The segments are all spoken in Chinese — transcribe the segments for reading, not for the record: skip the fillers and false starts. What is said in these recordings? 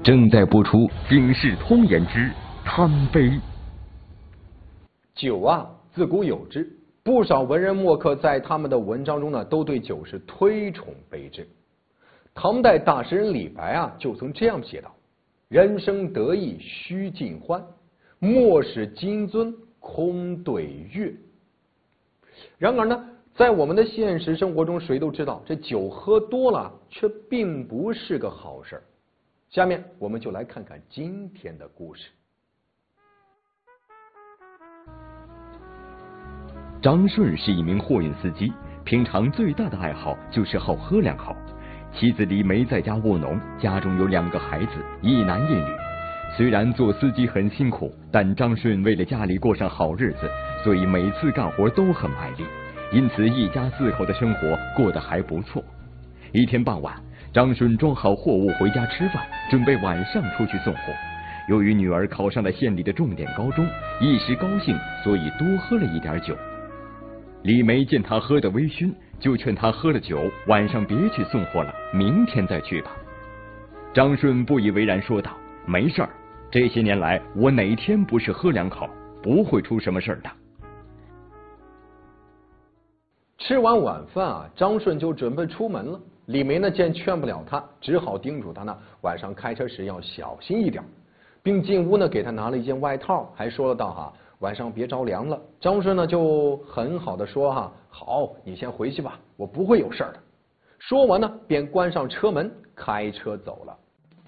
正在播出《警世通言之贪杯》。 酒啊，自古有之，不少文人墨客在他们的文章中呢，都对酒是推崇备至。唐代大诗人李白啊，就曾这样写道：“人生得意须尽欢，莫使金樽空对月。”然而呢，在我们的现实生活中，谁都知道这酒喝多了却并不是个好事儿。下面我们就来看看今天的故事。 张顺是一名货运司机，平常最大的爱好就是好喝两口。妻子李梅在家务农，家中有2个孩子，一男一女。虽然做司机很辛苦，但张顺为了家里过上好日子，所以每次干活都很卖力，因此一家4口的生活过得还不错。一天傍晚，张顺装好货物回家吃饭，准备晚上出去送货。由于女儿考上了县里的重点高中，一时高兴，所以多喝了一点酒。李梅见他喝得微醺，就劝他喝了酒晚上别去送货了，明天再去吧。张顺不以为然说道：“没事儿，这些年来我哪天不是喝2口，不会出什么事儿的。” 吃完晚饭啊，张顺就准备出门了。李梅呢见劝不了他，只好叮嘱他呢晚上开车时要小心一点，并进屋呢给他拿了一件外套，还说了道晚上别着凉了。张顺呢就很好的说好，你先回去吧，我不会有事的。说完呢便关上车门，开车走了。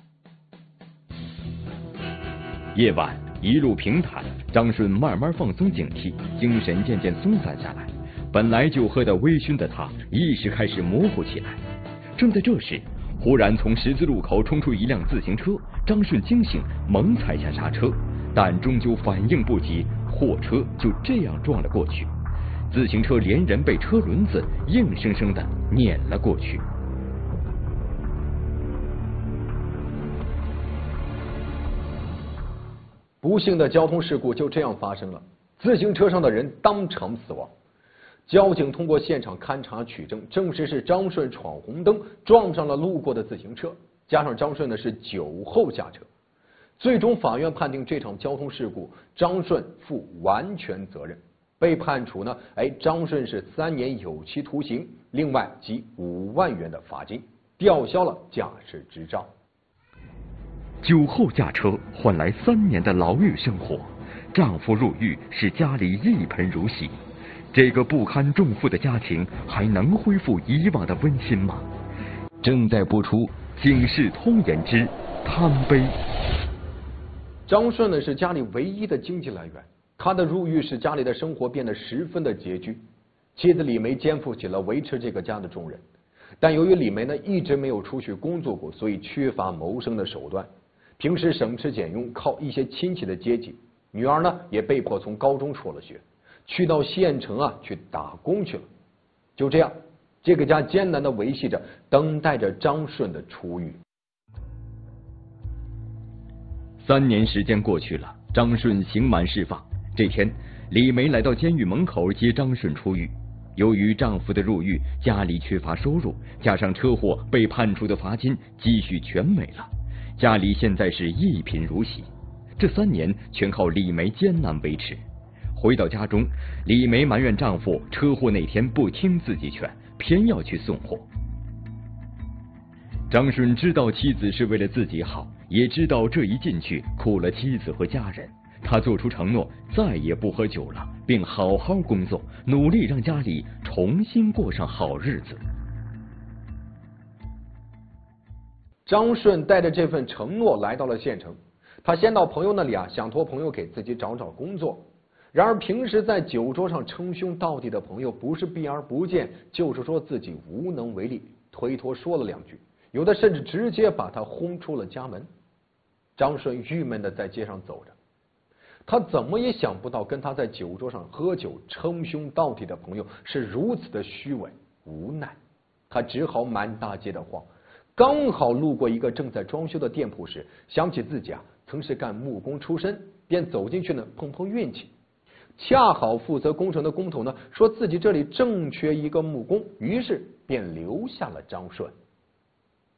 夜晚一路平坦，张顺慢慢放松警惕，精神渐渐松散下来。本来就喝得微醺的他，意识开始模糊起来。正在这时，忽然从十字路口冲出一辆自行车，张顺惊醒，猛踩下刹车，但终究反应不及，货车就这样撞了过去。自行车连人被车轮子硬生生地碾了过去。 不幸的交通事故就这样发生了，自行车上的人当场死亡。交警通过现场勘查取证，证实是张顺闯红灯撞上了路过的自行车，加上张顺呢是酒后驾车。最终法院判定这场交通事故张顺负完全责任，被判处呢张顺是3年有期徒刑，另外及5万元的罚金，吊销了驾驶执照。 酒后驾车换来3年的牢狱生活，丈夫入狱使家里一盆如洗。这个不堪重负的家庭还能恢复以往的温馨吗？正在播出《警世通言之贪杯》。 张顺呢是家里唯一的经济来源，他的入狱使家里的生活变得十分的拮据。妻子李梅肩负起了维持这个家的重任，但由于李梅呢一直没有出去工作过，所以缺乏谋生的手段，平时省吃俭用，靠一些亲戚的接济。女儿呢也被迫从高中辍了学，去到县城去打工去了。就这样，这个家艰难的维系着，等待着张顺的出狱。 3年时间过去了，张顺刑满释放。这天，李梅来到监狱门口接张顺出狱。由于丈夫的入狱，家里缺乏收入，加上车祸被判处的罚金，积蓄全没了，家里现在是一贫如洗。这3年全靠李梅艰难维持。回到家中，李梅埋怨丈夫车祸那天不听自己劝，偏要去送货。张顺知道妻子是为了自己好，也知道这一进去苦了妻子和家人，他做出承诺，再也不喝酒了，并好好工作，努力让家里重新过上好日子。 张顺带着这份承诺来到了县城，他先到朋友那里想托朋友给自己找工作。然而平时在酒桌上称兄道弟的朋友，不是避而不见，就是说自己无能为力，推脱说了2句，有的甚至直接把他轰出了家门。张顺郁闷地在街上走着，他怎么也想不到跟他在酒桌上喝酒称兄道弟的朋友是如此的虚伪无奈，他只好满大街的晃，刚好路过一个正在装修的店铺时，想起自己曾是干木工出身，便走进去呢碰碰运气。恰好负责工程的工头呢说自己这里正缺一个木工，于是便留下了张顺。